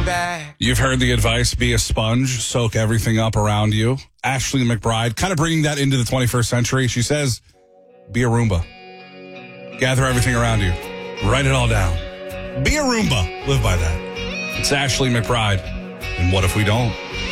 back. You've heard the advice, be a sponge, soak everything up around you. Ashley McBride, kind of bringing that into the 21st century. She says, be a Roomba. Gather everything around you. Write it all down. Be a Roomba. Live by that. It's Ashley McBride. And what if we don't?